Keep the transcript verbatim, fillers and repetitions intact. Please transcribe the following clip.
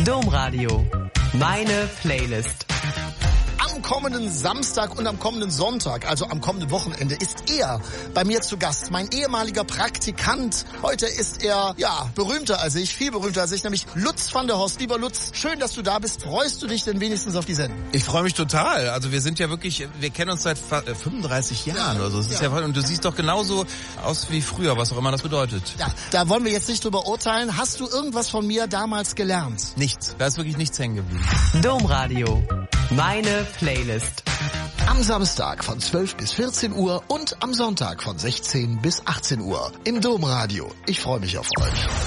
Domradio. Meine Playlist. Am kommenden Samstag und am kommenden Sonntag, also am kommenden Wochenende, ist er bei mir zu Gast. Mein ehemaliger Praktikant. Heute ist er, ja, berühmter als ich, viel berühmter als ich, nämlich Lutz van der Horst. Lieber Lutz, schön, dass du da bist. Freust du dich denn wenigstens auf die Sendung? Ich freue mich total. Also wir sind ja wirklich, wir kennen uns seit fünfunddreißig Jahren oder so. Das ist ja. Ja, und du siehst doch genauso aus wie früher, was auch immer das bedeutet. Ja, da wollen wir jetzt nicht drüber urteilen. Hast du irgendwas von mir damals gelernt? Nichts. Da ist wirklich nichts hängen geblieben. Domradio. Meine Playlist. Am Samstag von zwölf bis vierzehn Uhr und am Sonntag von sechzehn bis achtzehn Uhr im Domradio. Ich freue mich auf euch.